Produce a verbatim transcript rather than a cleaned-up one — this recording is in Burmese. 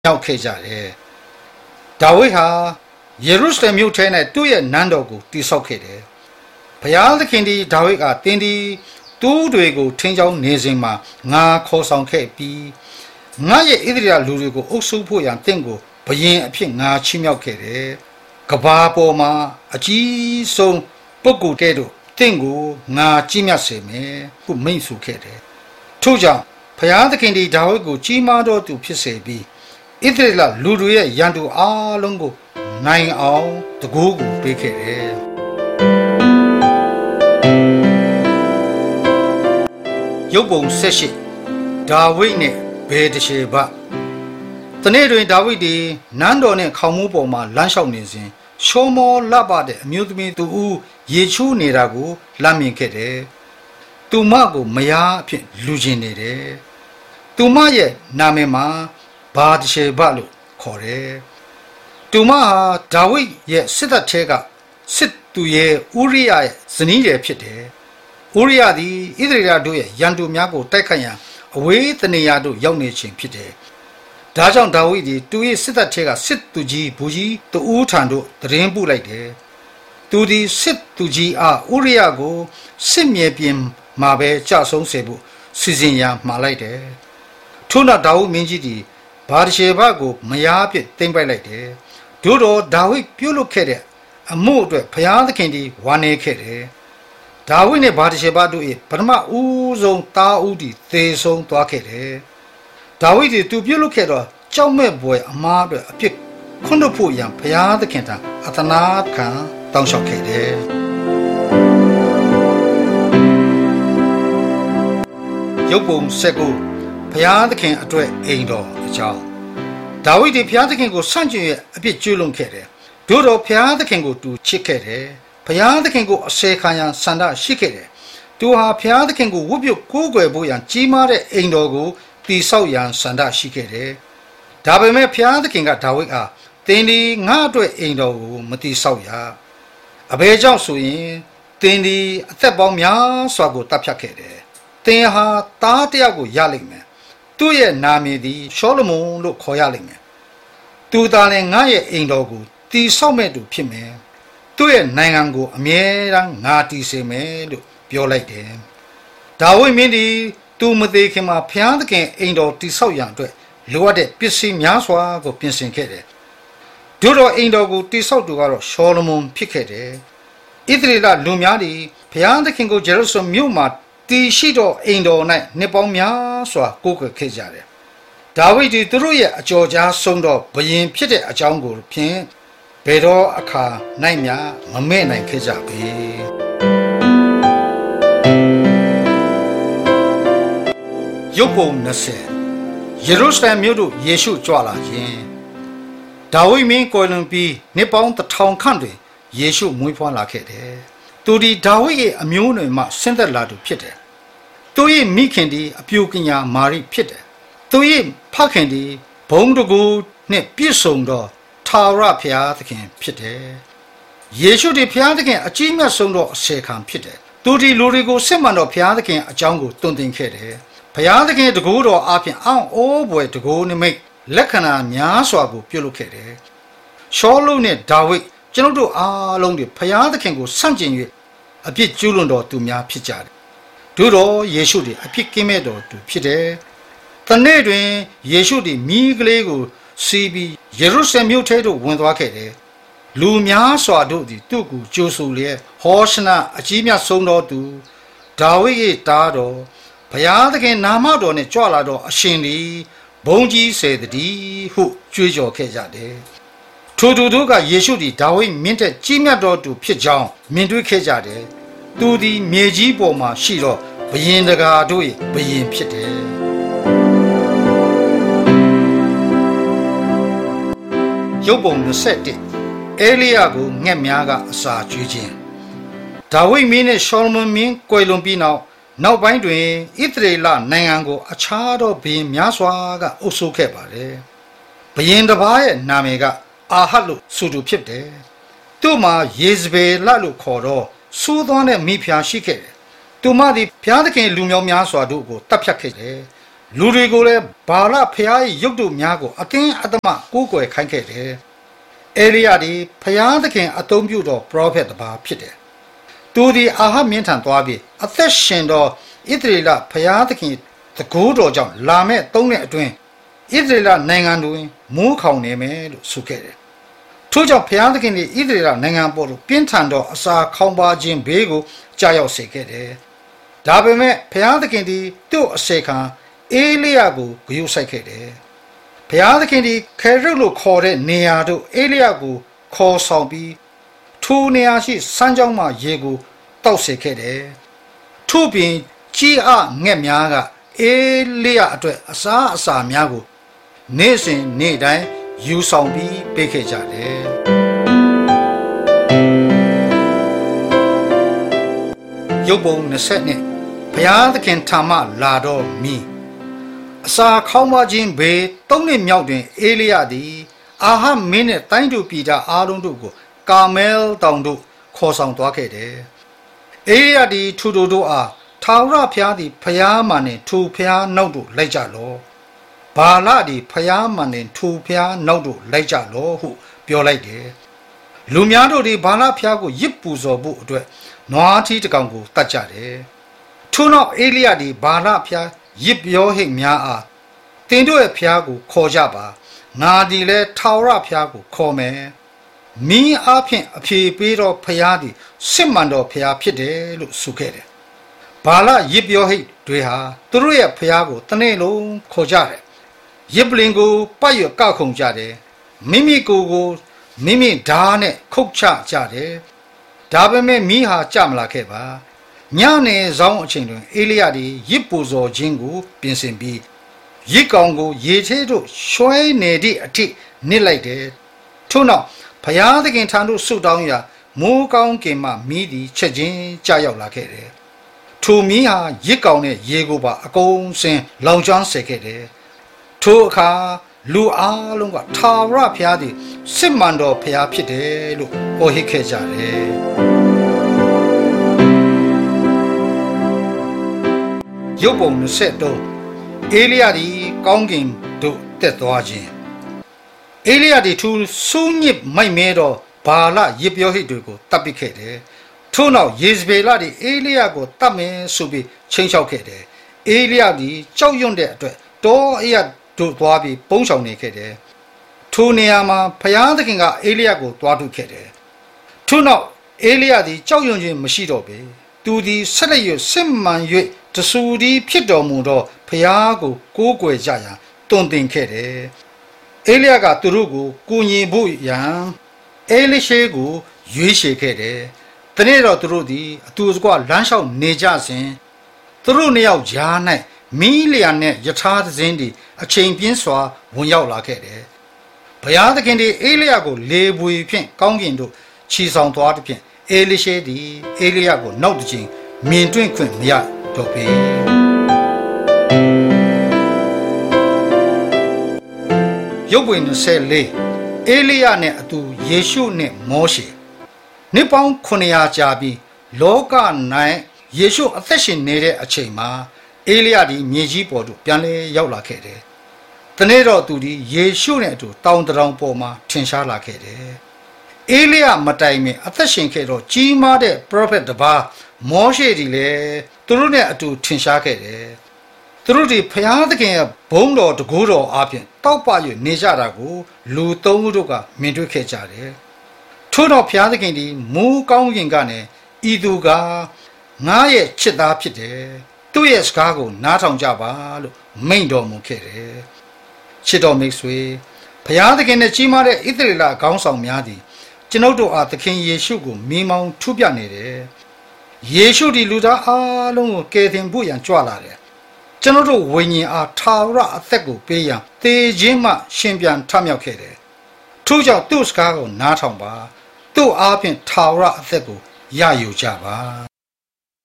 ရောက်ခဲ့ကြတယ်ဒါဝိဒ်ဟာယေရုရှလင်မြို့ထဲ၌သူ့ရဲ့နန်းတော်ကိုတည်ဆောက်ခဲ့တယ်ဘုရားသခင်ဒီဒါဝိဒ်ကတင်းဒီတူးတွေကိုထင်းချောင်းနေစဉ်မှာငါခေါ်ဆောင်ခဲ့ပြီးငါရဲ့ဣသရေလလူတွေကိုအုပ်စုဖို့ရန်တင့်ကိုဘုရင်အဖြစ်ငါချီးမြှောက်ခဲ့တယ်ကဘာပေါ်မှာအကြီးဆုံးပုဂ္ဂိုလ်ကဲ့သို့တင့်ကိုငါကြီးမြတ်စေမယ်ဟုမိန့်ဆိုခဲ့တယ်ထို့ကြောင့်ဘုရားသခင်ဒီဒါဝိဒ်ကိုကြီးမားသောသူဖြစ်စေပြီးဣသရေလလူတွေရဲ့ရန်သူအားလုံးကိုနိုင်အောင်တကူးကိုပေးခဲ့တယ်ရုပ်ပုံဆက်ရှိဒါဝိဒ်နဲ့ဗေဒရှေဘတနေ့တွင်ဒါဝိဒ်ဒီနန်းတော်နဲ့ခေါင်မိုးပေါ်မှာလမ်းလျှောက်နေစဉ်ရှောမောလပ်ပါတဲ့အမျိုးသမီးသူဦးရေချိုးနေတာကိုလမ်းမြင်ခဲ့တယ်သူမကိုမယားအဖြစ်လူကျင်နေတယ်သူမရဲ့နာမည်မှာဘာဒရှေဘလို့ခေါ်တယ်သူမဟာဒါဝိဒ်ရဲ့စစ်တပ်ထဲကစစ်သူရဲ့ဥရိယရဲ့ဇနီးရယ်ဖြစ်တယ်ဥရိယသည်ဣသရေလတို့ရဲ့ရန်သူများကိုတိုက်ခိုက်ရန်အဝေးတနေရာတို့ရောက်နေခြင်းဖြစ်တယ်ဒါကြောင့်ဒါဝိဒ်သည်သူ၏စစ်တပ်ထဲကစစ်သူကြီးဘူကြီးတူဦးထံသို့တရင်ပို့လိုက်တယ်သူသည်စစ်သူကြီးအားဥရိယကိုစစ်မြေပြင်မှာပဲကြဆုံးစေဖို့စီစဉ်ရန်မှာလိုက်တယ်ထို့နောက်ဒါဝိဒ်မင်းကြီးသည်ဘာဒရှေဘကိုမယားအဖြစ်သိမ်းပိုက်လိုက်တယ်တို့တော့ဒါဝိဒ်ပြုလုပ်ခဲ့တဲ့အမှုအတွက်ဘုရားသခင်သည်ဝါနေခဲ့တယ်ဒါဝိဒ်နဲ့ဘာဒရှေဘတို့၏ပထမဦးဆုံးသားဦးသည်သေဆုံးသွားခဲ့တယ်ဒါဝိဒ်သည်သူပြုလုပ်ခဲ့တော့ကြောက်မဲ့ဘွယ်အမားအတွက်အပြစ်ခွင့်လွှတ်ဖို့ရန်ဘုရားသခင်ထံအသနာခံတောင်းလျှောက်ခဲ့တယ်ရုပ်ပုံဆက်ကိုဘုရားသခင်အတွက်အိမ်တော်အကြောင်းဒါဝိဒ်ဒီဘုရားသခင်ကိုဆန့်ကျင်ရဲ့အပြစ်ကျူးလွန်ခဲ့တယ်တို့တော့ဘုရားသခင်ကိုသူချစ်ခဲ့တယ်ဘုရားသခင်ကိုအစေခံရန်ဆန္ဒရှိခဲ့တယ်သူဟာဘုရားသခင်ကိုဝတ်ပြုကိုးကွယ်ဖို့ရန်ကြီးမားတဲ့အိမ်တော်ကိုတည်ဆောက်ရန်ဆန္ဒရှိခဲ့တယ်ဒါပေမဲ့ဘုရားသခင်ကဒါဝိဒ်အားသင်ဒီငါအတွက်အိမ်တော်ကိုမတည်ဆောက်ရအဘယ်ကြောင့်ဆိုရင်သင်ဒီအသက်ပေါင်းများစွာကိုတပ်ဖြတ်ခဲ့တယ်သင်ဟာသားတစ်ယောက်ကိုရလိမ့်မယ်သူ့ရဲ့နာမည်သည်ရှောလမုန်လို့ခေါ်ရလိမ့်မယ်သူသာလည်းငါရဲ့အိမ်တော်ကိုတည်ဆောက်မဲ့သူဖြစ်မယ်သူ့ရဲ့နိုင်ငံကိုအမြဲတမ်းငါတည်စေမယ်လို့ပြောလိုက်တယ်ဒါဝိဒ်မင်းဒီသူမသေးခင်မှာဘုရားသခင်အိမ်တော်တည်ဆောက်ရန်အတွက်လိုအပ်တဲ့ပစ္စည်းများစွာကိုပြင်ဆင်ခဲ့တယ်တို့တော့အိမ်တော်ကိုတည်ဆောက်သူကတော့ရှောလမုန်ဖြစ်ခဲ့တယ်ဣသရေလလူများသည်ဘုရားသခင်ကိုဂျေရုဆလမ်မြို့မှာတည်ရှိသောအိမ်တော်၌နှစ်ပေါင်းများစွာကိုးကွယ်ခဲ့ကြတယ်ဒါဝိဒ်သည်သူတို့ရဲ့အကြော်ကြားဆုံးသောဘုရင်ဖြစ်တဲ့အကြောင်းကိုဖြင့်ဘယ်တော့အခါနိုင်များမမဲ့နိုင်ခဲ့ကြပေရုပ်ပုံနှစ်ဆယ်ယေရုရှလင်မြို့သို့ယေရှုကြွလာခြင်းဒါဝိဒ်မင်းကိုယ်လွန်ပြီးနှစ်ပေါင်းတစ်ထောင်ခန့်တွင်ယေရှုမွေးဖွားလာခဲ့တယ်သူဒီဒါဝိဒ်ရဲ့အမျိုးအနွယ်မှဆင်းသက်လာသူဖြစ်တယ်သူရဲ့မိခင်ဒီအပြိုကညာမာရိဖြစ်တယ်သူရဲ့ဖခင်ဒီဘုံတကူနဲ့ပြည့်စုံသောထာဝရဘုရားသခင်ဖြစ်တယ်ယေရှုဒီဘုရားသခင်အကြီးမြတ်ဆုံးသောအစေခံဖြစ်တယ်သူဒီလူတွေကိုစစ်မှန်သောဘုရားသခင်အကြောင်းကိုတွင်တင်ခဲ့တယ်ဘုရားသခင်တကူတော်အပြင်အောင်းအိုးဘွယ်တကူနိမိတ်လက္ခဏာများစွာကိုပြုလုပ်ခဲ့တယ်ရှောလုနဲ့ဒါဝိဒ်ကျွန်ုပ်တို့အားလုံးတွေဘုရားသခင်ကိုဆန့်ကျင်၍အပြစ်ကျူးလွန်တော်သူများဖြစ်ကြတယ်တို့တော့ယေရှုသည်အပြစ်ကင်းမဲ့တော်သူဖြစ်တယ်တနေ့တွင်ယေရှုသည်မိကလေးကိုစီးပြီးယေရုရှလင်မြို့ထဲသို့ဝင်သွားခဲ့တယ်လူများစွာတို့သည်သူ့ကိုကြိုဆိုလျက်ဟောရှနအကြီးမြတ်ဆုံးတော်သူဒါဝိဒ်၏သားတော်ဘုရားသခင်နာမတော်နှင့်ကြွလာသောအရှင်သည်ဘုန်းကြီးစေတည်းဟုကြွေးကြော်ခဲ့ကြတယ်ထိုသူတို့ကယေရှုသည်ဒါဝိဒ်မင်းထက်ကြီးမြတ်တော်သူဖြစ်ကြောင်းမြင်တွေ့ခဲ့ကြတယ်သူသည်မြေကြီးပေါ်မှာရှိသောဘုရင်တကာတို့၏ဘုရင်ဖြစ်တယ်ရုပ်ပုံနှစ်ဆယ်တစ်အေလိယကိုငှက်များကအစာကျွေးခြင်းဒါဝိဒ်မင်းနဲ့ရှောလမုန်မင်းကွယ်လွန်ပြီးနောက်နောက်ပိုင်းတွင်ဣသရေလနိုင်ငံကိုအခြားသောဘုရင်များစွာကအုပ်စိုးခဲ့ပါတယ်ဘုရင်တစ်ပါးရဲ့နာမည်ကအာဟတ်လို့ဆိုသူဖြစ်တယ်သူ့မှာယေဇဗေလလို့ခေါ်တော့စူးသွမ်းတဲ့မိဖုရားရှိခဲ့တယ်သူမသည်ဘုရားသခင်လူမျိုးများစွာတို့ကိုတပ်ဖြတ်ခဲ့တယ်လူတွေကိုလည်းဘာလဖျားရုပ်တို့များကိုအတင်းအသမကိုးကွယ်ခိုင်းခဲ့တယ်အေလိယသည်ဖျားသခင်အသုံးပြုသောပရောဖက်တစ်ပါးဖြစ်တယ်သူသည်အာဟမြင့်ထံသွားပြီးအသက်ရှင်သောဣသရေလဖျားသခင်တကူတော်ကြောင့်လာမဲ့သုံးနှစ်အတွင်းဣသရေလနိုင်ငံတွင်မိုးခေါင်နေမယ်လို့ဆိုခဲ့တယ်ထို့ကြောင့်ဖျားသခင်သည်ဣသရေလနိုင်ငံပေါ်သို့ပြင်းထန်သောအစာခေါင်းပါခြင်းဘေးကိုကြားရောက်စေခဲ့တယ်ဒါပေမဲ့ဖျားသခင်သည်သူ့အစေခံအေလိယကိုဂရုစိုက်ခဲ့တယ်ဘုရားသခင်သည်ခေရုလို့ခေါ်တဲ့နေရာတို့အေလိယကိုခေါ်ဆောင်ပြီးထိုနေရာရှိစမ်းကြောင်းမှရေကိုတောက်စေခဲ့တယ်ထို့ပြင်ကြီးအငှက်များကအေလိယအတွက်အစားအစာများကိုနေ့စဉ်နေ့တိုင်းယူဆောင်ပြီးပေးခဲ့ကြတယ်ရုပ်ပုံနှစ်ဆက်နဲ့ဘုရားသခင်ထာမလာတော်မီအစာခေါင်းပါခြင်းဘေးသုံးနှစ်မြောက်တွင်အေလိယသည်အာဟမင်းနှင့်တိုင်းသူပြည်သားအားလုံးတို့ကိုကာမဲလ်တောင်သို့ခေါ်ဆောင်သွားခဲ့တယ်။အေလိယသည်ထိုသူတို့အားထာဝရဘုရားသည်ဖျားမှန်နှင့်ထိုဖျားနောက်သို့လိုက်ကြလော့။ဘာလသည်ဖျားမှန်နှင့်ထိုဖျားနောက်သို့လိုက်ကြလော့ဟုပြောလိုက်တယ်။လူများတို့သည်ဘာလဘုရားကိုရစ်ပူဇော်ဖို့အတွက်နွားထီးတစ်ကောင်ကိုတတ်ကြတယ်။ထို့နောက်အေလိယသည်ဘာလဘုရားရစ်ပြောဟိတ်များအားတင်တို့ရဲ့ဖျားကိုခေါ်ကြပါငါဒီလဲထာဝရဖျားကိုခေါ်မယ်မင်းအားဖြင့်အဖြေပေးတော့ဖျားသည်စစ်မှန်တော်ဖျားဖြစ်တယ်လို့ဆိုခဲ့တယ်ဘာလရစ်ပြောဟိတ်တွေဟာသူတို့ရဲ့ဖျားကိုတနေ့လုံးခေါ်ကြတယ်ရစ်ပလင်ကိုပတ်ရကောက်ခုံကြတယ်မိမိကိုယ်ကိုမိမိဓာတ်နဲ့ခုတ်ချကြတယ်ဒါပေမဲ့မိဟာကြမလာခဲ့ပါညနေဆောင်အချိန်တွင်အေလိယသည်ရစ်ပူဇော်ခြင်းကိုပြင်ဆင်ပြီးရစ်ကောင်ကိုရေထဲသို့ရွှဲနေသည့်အထိနစ်လိုက်တယ်ထို့နောက်ဘုရားသခင်ထံသို့ဆုတောင်းရာမိုးကောင်းကင်မှမီးသည်ချက်ချင်းကျရောက်လာခဲ့တယ်ထိုမီးဟာရစ်ကောင်နဲ့ရေကိုပါအကုန်စင်လောင်ကျွမ်းစေခဲ့တယ်ထိုအခါလူအားလုံးကထာဝရဘုရားသည်စစ်မှန်တော်ဘုရားဖြစ်တယ်လို့ဟောဟစ်ခဲ့ကြတယ်ရုပ်ပုံနှစ်ဆက်တော့အေလိယသည်ကောင်းကင်သို့တက်သွားခြင်းအေလိယသည်သူစူးညစ်မိုက်မဲသောဘာလရစ်ပြောဟိတ်တွေကိုတပ်ပစ်ခဲ့တယ်ထို့နောက်ယေဇဗေလသည်အေလိယကိုတတ်မယ်ဆိုပြီးချိန်ချောက်ခဲ့တယ်အေလိယသည်ကြောက်ရွံ့တဲ့အတွက်တောအရတို့သွားပြီးပုန်းဆောင်နေခဲ့တယ်ထိုနေရာမှာဘုရားသခင်ကအေလိယကိုတွားထုတ်ခဲ့တယ်ထို့နောက်အေလိယသည်ကြောက်ရွံ့ခြင်းမရှိတော့ပေသူသည်ဆက်လက်၍စစ်မှန်၍တဆူဒီဖြစ်တော်မူသောဘုရားကိုကိုးကွယ်ကြရန်တွင်တင်ခဲ့တယ်အေလိယကသူတို့ကိုကူညီဖို့ရန်အေလိရှေကိုရွေးချယ်ခဲ့တယ်တနေ့တော့သူတို့သည်အတူတကွလမ်းလျှောက်နေကြစဉ်သူတို့နှစ်ယောက်ကြား၌မီးလျံနဲ့ယထာသင်းသည်အချိန်ပြင်းစွာဝင်ရောက်လာခဲ့တယ်ဘုရားသခင်သည်အေလိယကိုလေပွေဖြင့်ကောင်းကင်သို့ခြီဆောင်သွားသည်ဖြင့်အေလိရှေသည်အေလိယကိုနောက်တစ်ချိန်မြင်တွေ့ခွင့်မရတော့ပေရုပ်ဝင်နှစ်ဆယ်လေးအေလိယနဲ့အတူယေရှုနဲ့မောရှေနှစ်ပေါင်းခုနှစ်ရာကြာပြီးလောက၌ယေရှုအသက်ရှင်နေတဲ့အချိန်မှာအေလိယဒီမြေကြီးပေါ်သို့ပြန်လဲရောက်လာခဲ့တယ်။တနေ့တော့သူဒီယေရှုနဲ့အတူတောင်တောင်ပေါ်မှာထင်ရှားလာခဲ့တယ်။အေလိယမတိုင်မီအသက်ရှင်ခဲ့တော့ကြီးမားတဲ့ prophet တစ်ပါးမောရှေဒီလည်းသူတို့နဲ့အတူထင်ရှားခဲ့တယ်။သူတို့ဒီဘုရားသခင်ရဲ့ဘုန်းတော်တကူတော်အပြင်တောက်ပ၍နေကြတာကိုလူသုံးဦးတို့ကမြင်တွေ့ခဲ့ကြတယ်။ထို့တော့ဘုရားသခင်ဒီမူးကောင်းကင်ကနေဤသူကငါရဲ့ချစ်သားဖြစ်တယ်။သူ့ရဲ့စကားကိုနားထောင်ကြပါလို့မိန့်တော်မူခဲ့တယ်။ချစ်တော်မိတ်ဆွေဘုရားသခင်နဲ့ကြီးမားတဲ့ဣသရေလခေါင်းဆောင်များသည်ကျွန်ုပ်တို့အားသခင်ယေရှုကိုမိမောင်းထုပြနေတယ်။ယေရှုဒီလူသားအားလုံးကိုကယ်တင်ဖို့ရန်ကြွလာတယ်။ကျွန်ုပ်တို့ဝိညာဉ်အားထာဝရအသက်ကိုပေးရန်သေခြင်းမှရှင်ပြန်ထမြောက်ခဲ့တယ်။ထို့ကြောင့်သူ့စကားကိုနားထောင်ပါ။သူ့အားဖြင့်ထာဝရအသက်ကိုရယူကြပါ